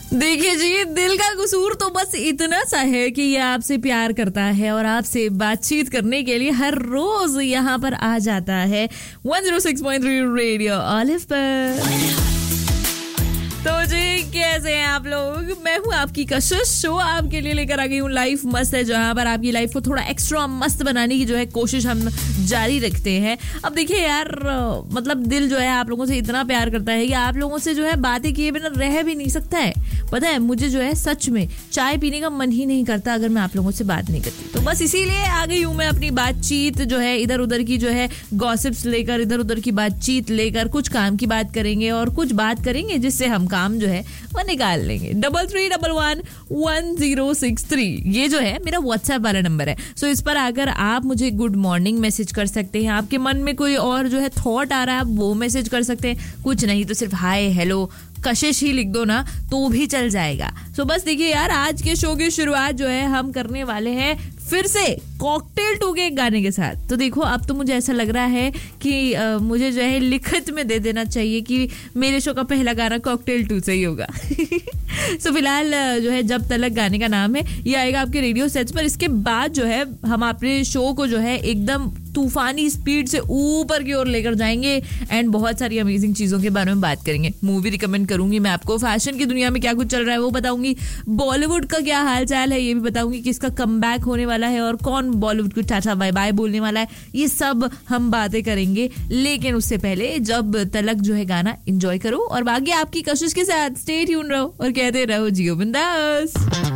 देखिए जी, दिल का कसूर तो बस इतना सा है कि ये आपसे प्यार करता है और आपसे बातचीत करने के लिए हर रोज यहाँ पर आ जाता है 106.3 रेडियो ऑलिव पर। तो जी कैसे हैं आप लोग? मैं हूँ आपकी कशिश, शो आपके लिए लेकर आ गई हूँ लाइफ मस्त है, जहाँ पर आपकी लाइफ को थोड़ा एक्स्ट्रा मस्त बनाने की जो है कोशिश हम जारी रखते हैं। अब देखिए यार, मतलब दिल जो है आप लोगों से इतना प्यार करता है कि आप लोगों से जो है बातें किए बिना रह भी नहीं सकता है। पता है, मुझे जो है सच में चाय पीने का मन ही नहीं करता अगर मैं आप लोगों से बात नहीं करती। तो बस इसीलिए आ गई हूँ मैं अपनी बातचीत जो है इधर उधर की जो है गॉसिप्स लेकर, इधर उधर की बातचीत लेकर। कुछ काम की बात करेंगे और कुछ बात करेंगे जिससे हम काम जो है वो निकाल लेंगे। 33111063 ये जो है मेरा व्हाट्सएप वाला नंबर है। सो इस पर आकर आप मुझे गुड मॉर्निंग मैसेज कर सकते हैं। आपके मन में कोई और जो है थॉट आ रहा है आप वो मैसेज कर सकते हैं। कुछ नहीं तो सिर्फ हाय हेलो कशिश ही लिख दो ना तो भी चल जाएगा। सो बस देखिए यार, आज के शो की शुरुआत जो है हम करने वाले हैं फिर से कॉकटेल 2 के गाने के साथ। तो देखो, अब तो मुझे ऐसा लग रहा है कि मुझे जो है लिखित में दे देना चाहिए कि मेरे शो का पहला गाना कॉकटेल 2 से ही होगा। सो फिलहाल जो है जब तलक गाने का नाम है, ये आएगा आपके रेडियो सेट्स पर। इसके बाद जो है हम अपने शो को जो है एकदम तूफानी स्पीड से ऊपर की ओर लेकर जाएंगे एंड बहुत सारी अमेजिंग चीजों के बारे में बात करेंगे। मूवी रिकमेंड करूंगी मैं आपको, फैशन की दुनिया में क्या कुछ चल रहा है वो बताऊंगी, बॉलीवुड का क्या हाल चाल है ये भी बताऊंगी, किसका कमबैक होने वाला है और कौन बॉलीवुड को टाटा बाय बाय बोलने वाला है। ये सब हम बातें करेंगे, लेकिन उससे पहले जब तलक जो है गाना एंजॉय करो और बाकी आपकी कशिश के साथ स्टे ट्यून रहो और कहते रहो जियो बिंदास।